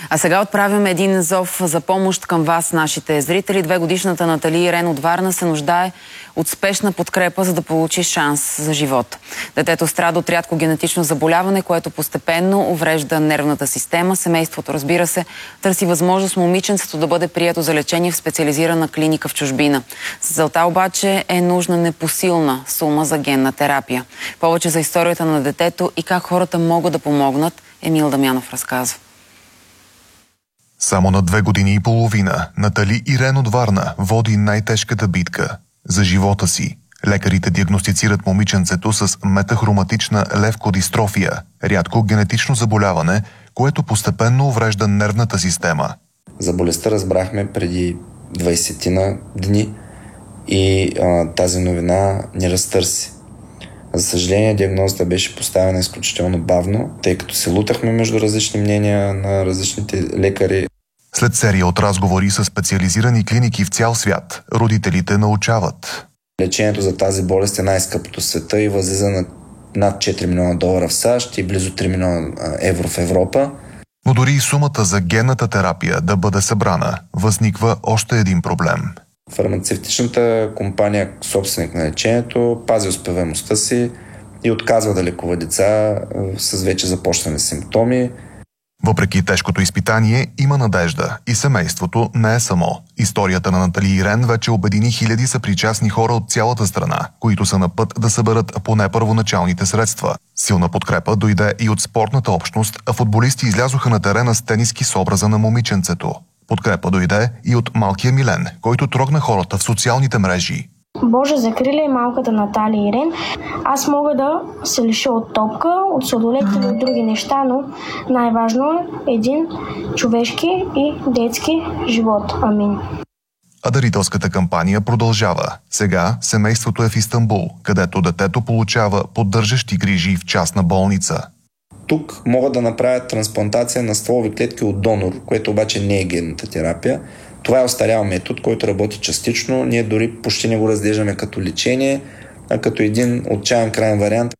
А сега отправяме един зов за помощ към вас, нашите зрители. 2-годишната Натали Ирен от Варна се нуждае от спешна подкрепа, за да получи шанс за живот. Детето страда от рядко генетично заболяване, което постепенно уврежда нервната система. Семейството, разбира се, търси възможност момиченцето да бъде прието за лечение в специализирана клиника в чужбина. За целта обаче е нужна непосилна сума за генна терапия. Повече за историята на детето и как хората могат да помогнат, Емил Дамянов разказва. Само на 2 години и половина Натали Ирен от Варна води най-тежката битка за живота си. Лекарите диагностицират момиченцето с метахроматична левкодистрофия, рядко генетично заболяване, което постепенно уврежда нервната система. За болестта разбрахме преди 20 дни и тази новина ни разтърси. За съжаление, диагнозата беше поставена изключително бавно, тъй като се лутахме между различни мнения на различните лекари. След серия от разговори с специализирани клиники в цял свят, родителите научават. Лечението за тази болест е най-скъпото в света и възлиза на над $4 милиона в САЩ и близо 3 милиона евро в Европа. Но дори и сумата за генната терапия да бъде събрана, възниква още един проблем. Фармацевтичната компания, собственик на лечението, пази успеваемостта си и отказва да лекува деца с вече започнали симптоми. Въпреки тежкото изпитание, има надежда и семейството не е само. Историята на Натали Ирен вече обедини хиляди съпричастни хора от цялата страна, които са на път да съберат поне първоначалните средства. Силна подкрепа дойде и от спортната общност, а футболисти излязоха на терена с тениски с образа на момиченцето. Подкрепа дойде и от малкия Милен, който трогна хората в социалните мрежи. Боже, закриля и малката Натали Ирен. Аз мога да се лиша от топка, от сладолет и от други неща, но най-важно е един човешки и детски живот. Амин. А дарителската кампания продължава. Сега семейството е в Истанбул, където детето получава поддържащи грижи в частна болница. Тук могат да направят трансплантация на стволови клетки от донор, което обаче не е генната терапия. Това е остарял метод, който работи частично. Ние дори почти не го разглеждаме като лечение, а като един отчаян крайен вариант.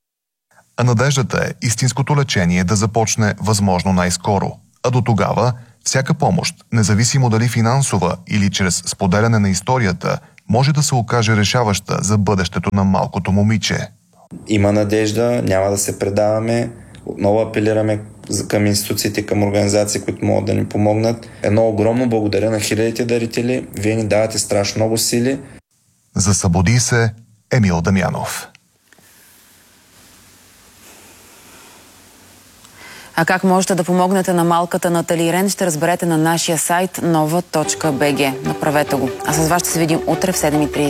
А надеждата е истинското лечение да започне възможно най-скоро. А до тогава всяка помощ, независимо дали финансова или чрез споделяне на историята, може да се окаже решаваща за бъдещето на малкото момиче. Има надежда, няма да се предаваме. Отново апелираме към институциите, към организации, които могат да ни помогнат. Едно огромно благодаря на хилядите дарители. Вие ни давате страшно много сили. За Събуди се, Емил Дамянов. А как можете да помогнете на малката Натали Ирен, ще разберете на нашия сайт nova.bg. Направете го. А с вас ще се видим утре в 7:30.